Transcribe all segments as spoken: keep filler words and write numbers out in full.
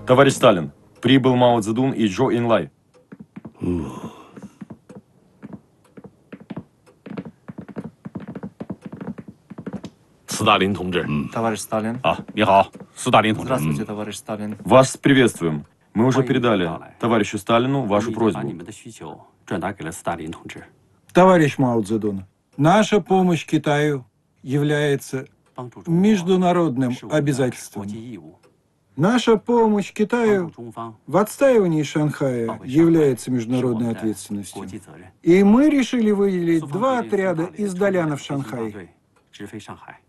Товарищ Сталин, прибыл Мао Цзэдун и Чжоу Энлай. 斯大林同志， Товарищ Сталин. 啊，你好，斯大林同志。 Здравствуйте, товарищ Сталин. Вас приветствуем. Мы уже передали товарищу Сталину вашу 把 просьбу. 你们的需求转达给了斯大林同志， Товарищ Мао Цзэдун, наша помощь Китаю является 帮助中国 международным 是我们的国 обязательством. 际义务， Наша помощь 帮助 Китаю 中方 в отстаивании Шанхая 保卫上海 является 是我 международной 们的 ответственностью. 国际责任。 И мы решили выделить 苏方 два 决定 отряда 从大连 из 出 Даляна в 飞机大 Шанхай. 队直飞上海。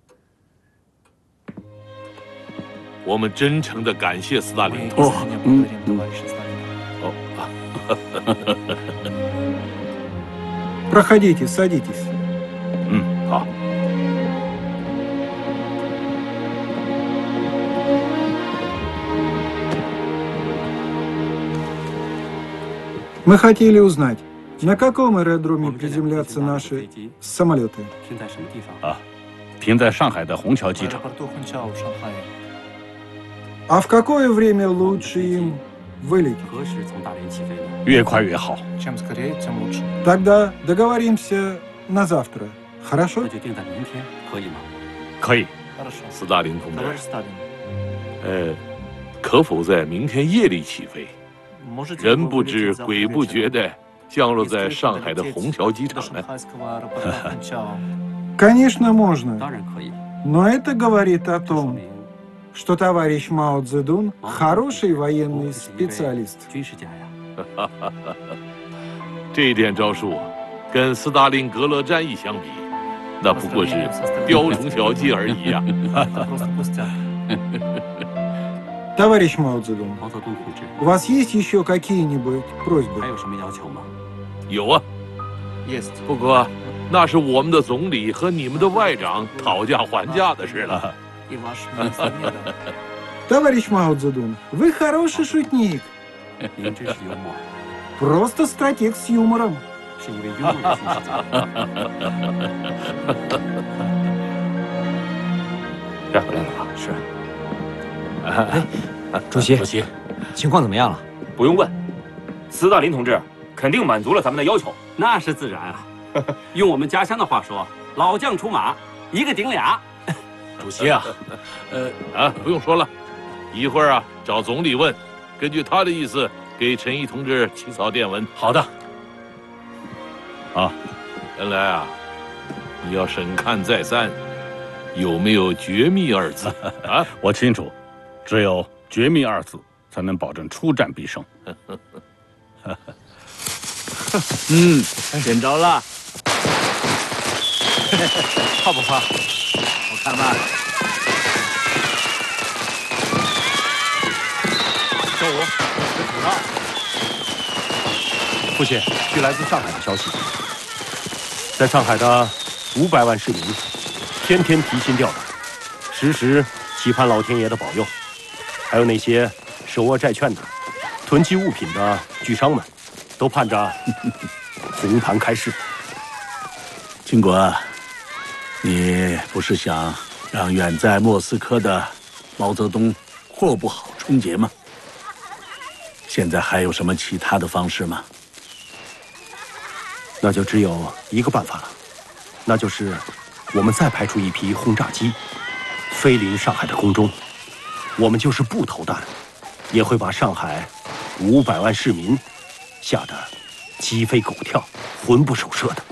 我们真诚的感谢斯大 Мы 林同志。 искренне благодарим товарища Сталина. 哦， Проходите, садитесь. 嗯，好。 Мы хотели узнать, на каком 我 аэродроме 们这两架 приземлятся 大的 наши 飞机 самолеты. 停在什么地方？ 啊，停在上海的虹桥 В 机场。 аэропорту Хунчао в Шанхае. А в какое время лучше им вылететь? 何时从大连起飞呢？ 越快越好。 Чем скорее, тем лучше. Тогда договоримся на завтра. Хорошо? 那就定在明天，可以吗？ 可以。 Хорошо. 斯大林同志， Товарищ Сталин, 呃，可否在明天夜里起飞？ можете 人 вы 不 вылететь 知 завтра 鬼不觉 вечером? 的降落在 Если 上海的 долететь 虹桥机 до 场呢？ шанхайского аэропорта Хунчао. Конечно, можно. 当然可以。 Но это говорит о 这说 том, 明 что товарищ Мао Цзэдун 毛泽东 хороший 同志不 военный 会是一位 специалист. 军事家呀。 这一点招数，跟斯大林格勒战役相比，那不过是雕虫小技而已呀、 Это просто пустяк. Товарищ Мао Цзэдун, 毛泽东同志， у вас есть еще какие-нибудь 还 просьбы? 有什么要求吗？ 有啊， Есть. 不过那是我们的总理和你们的外长讨价还价的事了。 И ваш министр недавно. Товарищ Мао Цзэдун, вы хороший шутник. 您真是幽默， Просто стратег с юмором. 是一位幽默的军事家。 该回来了吧？ 是。 哎，主席， 主席， 情况怎么样了？ 不用问，斯大林同志肯定满足了咱们的要求。 那是自然啊。用我们家乡的话说，老将出马，一个顶俩。 主席啊，呃， 啊，不用说了，一会儿啊找总理问，根据他的意思给陈毅同志起草电文。 好的。 啊，原来啊，你要审看再三，有没有绝密二字啊？ 我清楚，只有绝密二字才能保证出战必胜。 嗯，点着了。 怕不怕？ 我看吧。 周五，土上。父亲，据来自上海的消息，在上海的五百万市民天天提心吊胆，时时期盼老天爷的保佑。还有那些手握债券的、囤积物品的巨商们，都盼着红盘开市。 金国，你不是想让远在莫斯科的毛泽东过不好春节吗？现在还有什么其他的方式吗？ 那就只有一个办法了，那就是我们再派出一批轰炸机，飞临上海的空中，我们就是不投弹，也会把上海五百万市民吓得鸡飞狗跳、魂不守舍的。